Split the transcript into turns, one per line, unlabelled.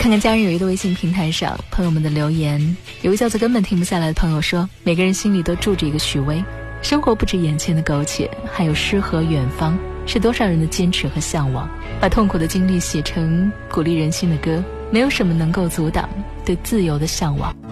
看看家人有一的微信平台上朋友们的留言，有个叫做根本停不下来的朋友说，每个人心里都住着一个许巍，生活不止眼前的苟且，还有诗和远方，是多少人的坚持和向往。把痛苦的经历写成鼓励人心的歌，没有什么能够阻挡对自由的向往。